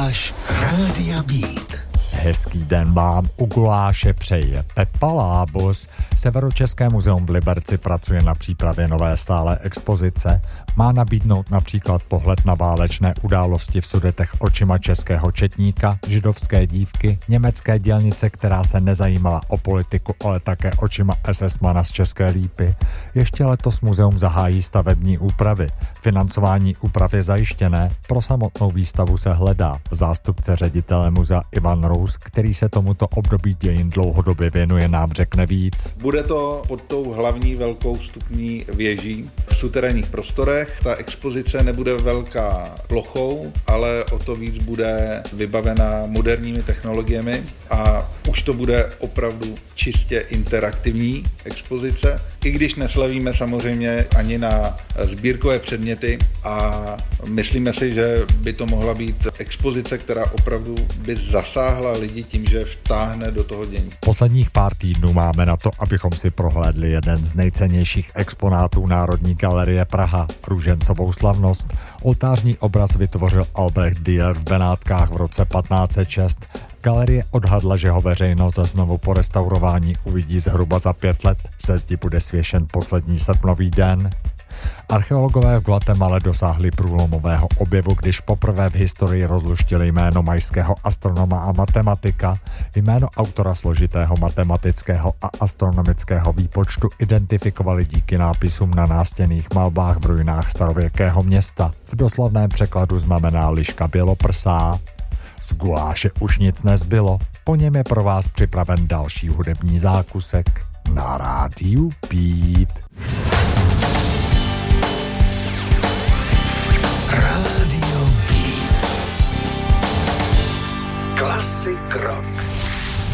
Guláš Rádia Beat. Hezký den vám u guláše přeje Pepa Lábus. Severočeské muzeum v Liberci pracuje na přípravě nové stálé expozice. Má nabídnout například pohled na válečné události v Sudetech očima českého četníka, židovské dívky, německé dělnice, která se nezajímala o politiku, ale také očima SS-mana z České Lípy. Ještě letos muzeum zahájí stavební úpravy. Financování úprav je zajištěné, pro samotnou výstavu se hledá. Zástupce ředitele muzea Ivan Rous, který se tomuto období dějin dlouhodobě věnuje, nám řekne víc. Bude to pod tou hlavní velkou vstupní věží v suterénních prostorech. Ta expozice nebude velká plochou, ale o to víc bude vybavena moderními technologiemi a už to bude opravdu čistě interaktivní expozice, i když neslavíme samozřejmě ani na sbírkové předměty a myslíme si, že by to mohla být expozice, která opravdu by zasáhla lidi tím, že vtáhne do toho dění. Posledních pár týdnů máme na to, abychom si prohlédli jeden z nejcennějších exponátů Národní galerie Praha, Růžencovou slavnost. Oltářní obraz vytvořil Albrecht Dürer v Benátkách v roce 1506. Galerie odhadla, že ho veřejnost znovu po restaurování uvidí zhruba za 5 let. Ze zdi bude svěšen poslední srpnový den. Archeologové v Guatemale dosáhli průlomového objevu, když poprvé v historii rozluštili jméno majského astronoma a matematika. Jméno autora složitého matematického a astronomického výpočtu identifikovali díky nápisům na nástěnných malbách v ruinách starověkého města. V doslovném překladu znamená liška běloprsá. Z guláše už nic nezbylo, po něm je pro vás připraven další hudební zákusek na rádiu Beat. Rádio Beat. Classic rock.